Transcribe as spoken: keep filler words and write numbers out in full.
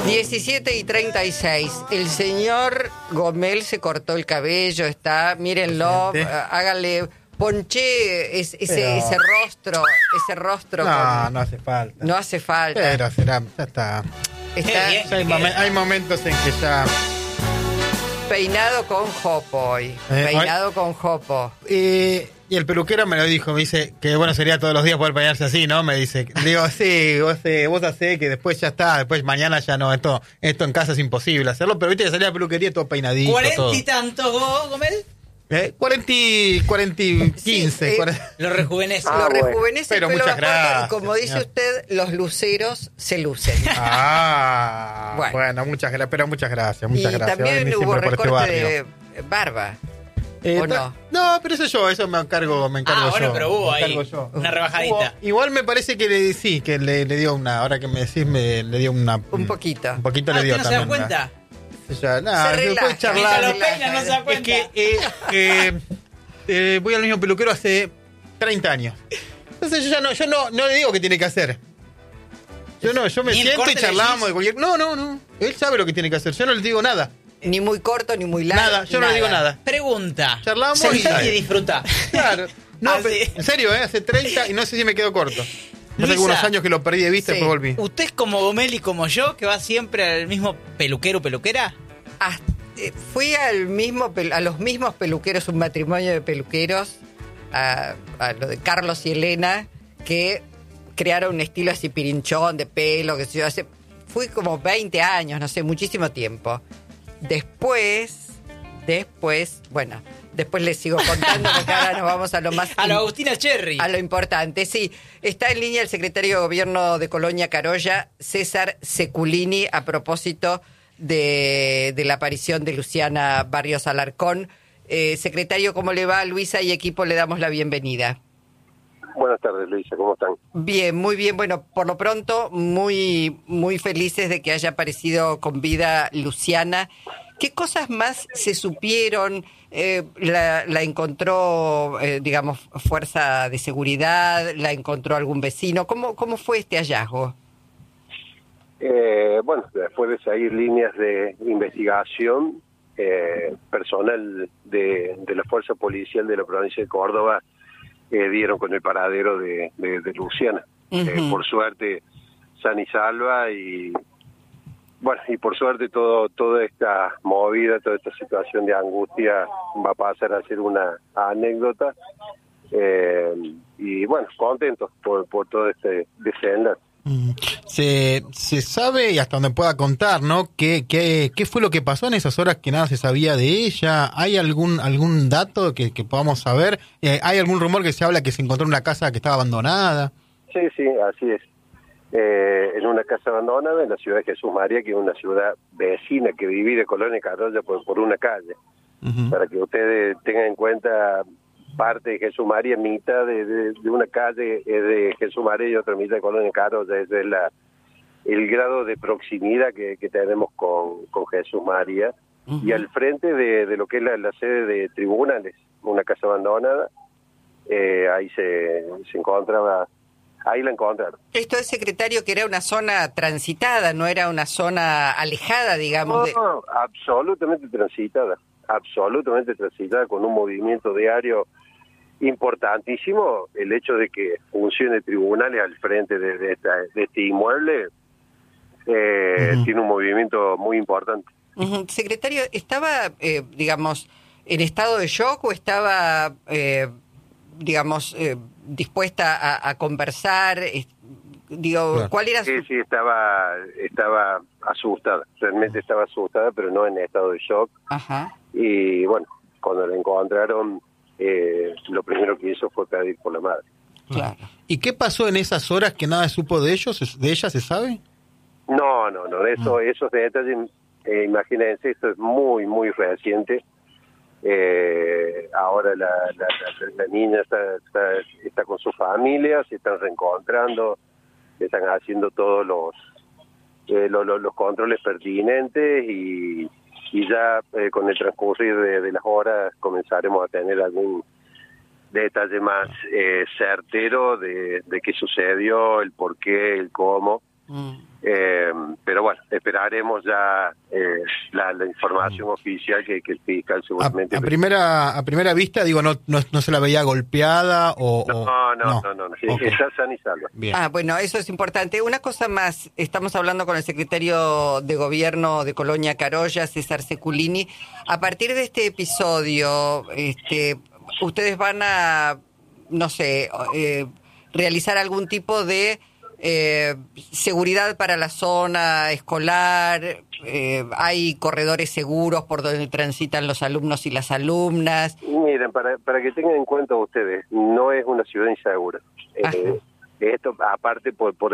diecisiete y treinta y seis. El señor Gomel se cortó el cabello, está, mírenlo, uh, hágale, ponché es, ese, Pero... ese rostro, ese rostro. No, con... no hace falta. No hace falta. Pero será, ya está. Está Ya hay, momen- hay momentos en que ya... peinado con jopo hoy. Eh, peinado hoy... con jopo. Eh, y el peluquero me lo dijo, me dice que bueno sería todos los días poder peinarse así, ¿no? Me dice, digo, sí, vos, eh, vos hacés que después ya está, después mañana ya no, esto esto en casa es imposible hacerlo, pero viste que salía a la peluquería todo peinadito, ¿Cuarenta todo. y tantos vos, Gomel? ¿Eh? cuarenta y cuarenta y quince. Sí, eh, cuarenta. Lo rejuvenece. Ah, lo bueno. rejuvenece, pero el pelo muchas más corto, gracias. y como dice señor. usted, los luceros se lucen. Ah, bueno. bueno, muchas gracias, pero muchas gracias, muchas y gracias. también Vení hubo siempre por este recorte barrio. de barba. Eh, ¿O ta- no? No, pero eso yo, eso me encargo, me encargo Ah, bueno, yo. pero hubo me ahí encargo yo. una rebajadita. Hubo- igual me parece que le sí, que le, le dio una, ahora que me decís, me, le dio una... Un poquito. Un poquito Ah, le dio ¿usted no se da también. cuenta? una- Ya, nada, Se relaja, después charlar. Mientras lo relaja, peina no se da Es cuenta. que eh, eh, eh, voy al mismo peluquero hace treinta años. Entonces yo ya no, yo no, no le digo qué tiene que hacer. Yo no, yo me Ni el siento y corte le charlamos decís. de cualquier... No, no, no. Él sabe lo que tiene que hacer. Yo no le digo nada. Ni muy corto, ni muy largo. Nada, yo no le digo nada. Pregunta. Charlamos Sentate y- y disfruta. Claro. No, Así. pero, en serio, ¿eh? Hace treinta y no sé si me quedo corto. Hace Luisa, algunos años que lo perdí de vista y sí. después volví. ¿Usted es como Gomel y como yo, que va siempre al mismo peluquero peluquera? Hasta- eh, fui al mismo pel- a los mismos peluqueros, un matrimonio de peluqueros, a, a lo de Carlos y Elena, que crearon un estilo así pirinchón de pelo, que se yo, hace, fui como veinte años, no sé, muchísimo tiempo. Después, después, bueno, después les sigo contando porque ahora nos vamos a lo más... A lo Agustina Cherry. A lo importante, sí. Está en línea el secretario de Gobierno de Colonia Carolla, César Seculini, a propósito de, de la aparición de Luciana Barrios Alarcón. Eh, secretario, ¿cómo le va? Luisa y equipo le damos la bienvenida. Buenas tardes, Luisa, ¿cómo están? Bien, muy bien. Bueno, por lo pronto, muy, muy felices de que haya aparecido con vida Luciana. ¿Qué cosas más se supieron? Eh, la, ¿La encontró, eh, digamos, fuerza de seguridad? ¿La encontró algún vecino? ¿Cómo, cómo fue este hallazgo? Eh, bueno, después de seguir líneas de investigación, eh, personal de, de la Fuerza Policial de la provincia de Córdoba eh, dieron con el paradero de, de, de Luciana. Uh-huh. Eh, por suerte, san y salva y... Bueno, y por suerte todo toda esta movida, toda esta situación de angustia va a pasar a ser una anécdota. Eh, y bueno, contentos por, por todo este desenlace. Se, se sabe, y hasta donde pueda contar, ¿no? ¿Qué, qué, qué fue lo que pasó en esas horas que nada se sabía de ella? ¿Hay algún algún dato que, que podamos saber? Eh, ¿Hay algún rumor que se habla que se encontró en una casa que estaba abandonada? Sí, sí, así es. Eh, en una casa abandonada en la ciudad de Jesús María, que es una ciudad vecina que divide Colonia Carolla por, por una calle. Uh-huh. Para que ustedes tengan en cuenta, parte de Jesús María, mitad de, de, de una calle es de Jesús María y otra mitad de Colonia Carolla. Ese es la, el grado de proximidad que, que tenemos con, con Jesús María. Uh-huh. Y al frente de, de lo que es la, la sede de tribunales, una casa abandonada, eh, ahí se, se encontraba... Ahí la encontraron. Esto es, secretario, que era una zona transitada, no era una zona alejada, digamos. No, de... no, absolutamente transitada, absolutamente transitada, con un movimiento diario importantísimo. El hecho de que funcione tribunales al frente de, de, esta, de este inmueble eh, uh-huh. tiene un movimiento muy importante. Uh-huh. Secretario, ¿estaba, eh, digamos, en estado de shock o estaba... Eh, digamos, eh, dispuesta a, a conversar? Eh, digo, claro. ¿Cuál era su...? Sí, sí, estaba, estaba asustada, realmente estaba asustada, pero no en estado de shock. Ajá. Y bueno, cuando la encontraron, eh, lo primero que hizo fue pedir por la madre. Claro. ¿Y qué pasó en esas horas que nada supo de ellos, de ella, se sabe? No, no, no, eso, mm. esos detalles, eh, imagínense, esto es muy, muy reciente. Eh, ahora la, la, la, la niña está, está, está con su familia, se están reencontrando, están haciendo todos los eh, los, los, los controles pertinentes y, y ya eh, con el transcurrir de, de las horas comenzaremos a tener algún detalle más eh, certero de, de qué sucedió, el por qué, el cómo, Mm. Eh, pero bueno, esperaremos ya eh, la, la información oficial que, que el fiscal seguramente... A, a primera a primera vista, digo, no no, no se la veía golpeada o... No, o- no, no, no, no, no. Okay. Está sana y salva. Bien. Ah, bueno, eso es importante. Una cosa más, estamos hablando con el secretario de Gobierno de Colonia Carolla, César Seculini. A partir de este episodio, este, ustedes van a, no sé, eh, realizar algún tipo de eh, seguridad para la zona escolar. Eh, hay corredores seguros por donde transitan los alumnos y las alumnas. Miren, para, para que tengan en cuenta ustedes, no es una ciudad insegura. Ajá. Eh, esto, aparte, por, por